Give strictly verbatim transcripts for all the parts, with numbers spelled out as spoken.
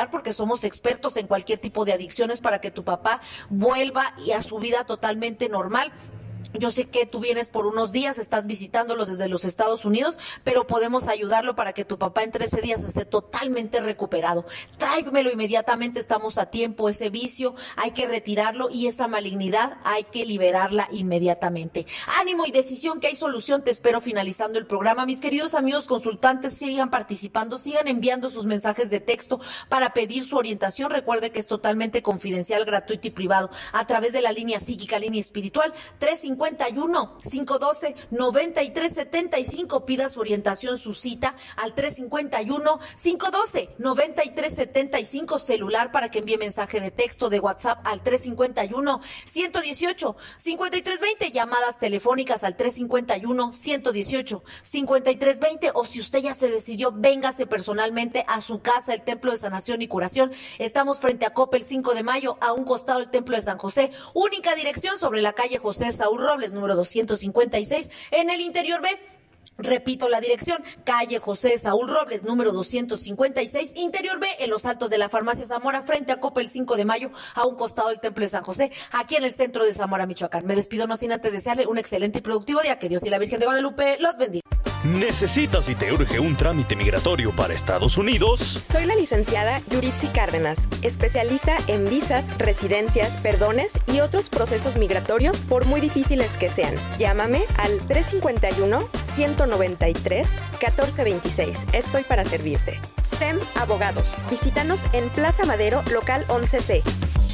recuperar, porque somos expertos en cualquier tipo de adicciones, para que tu papá vuelva y a su vida totalmente normal. Yo sé que tú vienes por unos días, estás visitándolo desde los Estados Unidos, pero podemos ayudarlo para que tu papá en trece días esté totalmente recuperado. Tráemelo inmediatamente, estamos a tiempo. Ese vicio hay que retirarlo y esa malignidad hay que liberarla inmediatamente. Ánimo y decisión, que hay solución. Te espero finalizando el programa. Mis queridos amigos consultantes, sigan participando, sigan enviando sus mensajes de texto para pedir su orientación. Recuerde que es totalmente confidencial, gratuito y privado, a través de la línea psíquica, línea espiritual, tres cinco uno, cinco uno dos, nueve tres siete cinco. Pida su orientación, su cita al tres cinco uno, cinco uno dos, nueve tres siete cinco. Celular para que envíe mensaje de texto, de WhatsApp al tres cinco uno, uno uno ocho, cinco tres dos cero. Llamadas telefónicas al tres cinco uno, uno uno ocho, cinco tres dos cero. O si usted ya se decidió, véngase personalmente a su casa, el Templo de Sanación y Curación. Estamos frente a Coppel cinco de mayo, a un costado del Templo de San José. Única dirección sobre la calle José Saúl Robles, número doscientos cincuenta y seis, en el interior B. Repito la dirección, calle José Saúl Robles, número doscientos cincuenta y seis, interior B, en los altos de la farmacia Zamora, frente a Coppel cinco de mayo, a un costado del Templo de San José, aquí en el centro de Zamora, Michoacán. Me despido no sin antes desearle un excelente y productivo día. Que Dios y la Virgen de Guadalupe los bendiga. ¿Necesitas y te urge un trámite migratorio para Estados Unidos? Soy la licenciada Yuritsi Cárdenas, especialista en visas, residencias, perdones y otros procesos migratorios, por muy difíciles que sean. Llámame al tres cinco uno, uno nueve tres, uno cuatro dos seis. Estoy para servirte. S E M Abogados. Visítanos en Plaza Madero, local once C.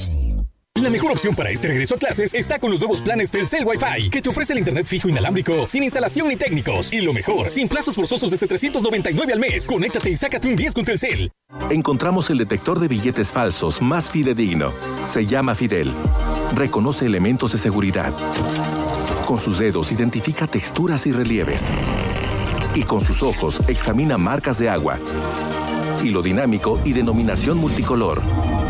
La mejor opción para este regreso a clases está con los nuevos planes Telcel Wi-Fi, que te ofrece el internet fijo inalámbrico, sin instalación ni técnicos. Y lo mejor, sin plazos forzosos desde trescientos noventa y nueve al mes. Conéctate y sácate un diez con Telcel. Encontramos el detector de billetes falsos más fidedigno. Se llama Fidel. Reconoce elementos de seguridad. Con sus dedos identifica texturas y relieves. Y con sus ojos examina marcas de agua, hilo dinámico y denominación multicolor.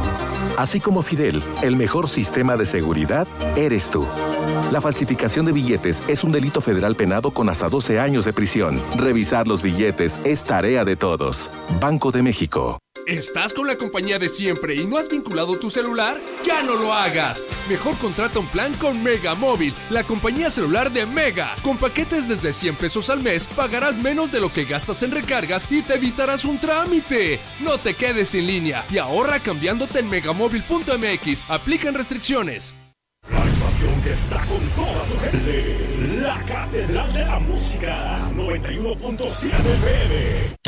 Así como Fidel, el mejor sistema de seguridad eres tú. La falsificación de billetes es un delito federal penado con hasta doce años de prisión. Revisar los billetes es tarea de todos. Banco de México. ¿Estás con la compañía de siempre y no has vinculado tu celular? ¡Ya no lo hagas! Mejor contrata un plan con Mega Móvil, la compañía celular de Mega. Con paquetes desde cien pesos al mes, pagarás menos de lo que gastas en recargas y te evitarás un trámite. No te quedes sin línea y ahorra cambiándote en megamóvil punto m x. Aplican restricciones. La estación que está con toda su gente, la Catedral de la Música, noventa y uno punto siete F M.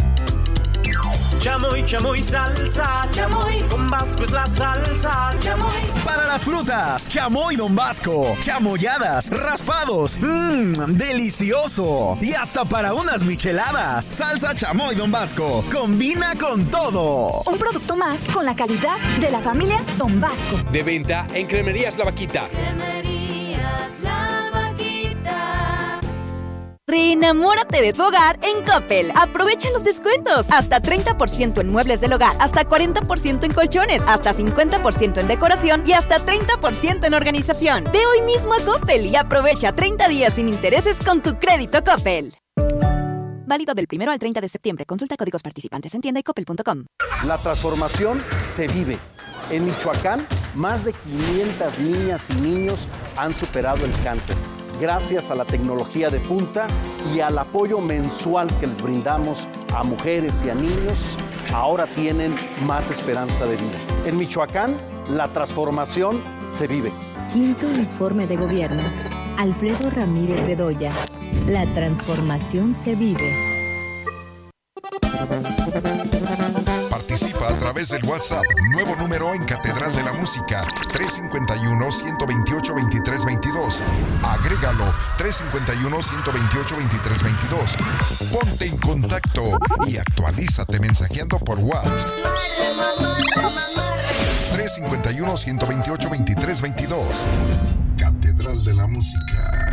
Chamoy, chamoy, salsa, chamoy, Don Vasco es la salsa, chamoy. Para las frutas, chamoy Don Vasco, chamoyadas, raspados, mmm, delicioso. Y hasta para unas micheladas, salsa chamoy Don Vasco, combina con todo. Un producto más con la calidad de la familia Don Vasco. De venta en Cremerías La Vaquita. Cremerías La Vaquita. Reenamórate de tu hogar en Coppel. Aprovecha los descuentos. Hasta treinta por ciento en muebles del hogar, hasta cuarenta por ciento en colchones, hasta cincuenta por ciento en decoración y hasta treinta por ciento en organización. Ve hoy mismo a Coppel y aprovecha treinta días sin intereses con tu crédito Coppel. Válido del primero al treinta de septiembre. Consulta códigos participantes en tienda y coppel punto com. La transformación se vive. En Michoacán, más de quinientas niñas y niños han superado el cáncer. Gracias a la tecnología de punta y al apoyo mensual que les brindamos a mujeres y a niños, ahora tienen más esperanza de vida. En Michoacán, la transformación se vive. Quinto informe de gobierno. Alfredo Ramírez Bedoya. La transformación se vive. Participa a través del WhatsApp, nuevo número en Catedral de la Música, tres cinco uno, uno dos ocho, dos tres dos dos. Agrégalo, tres cinco uno, uno dos ocho, dos tres dos dos. Ponte en contacto y actualízate mensajeando por WhatsApp. tres cinco uno, uno dos ocho, dos tres dos dos. Catedral de la Música.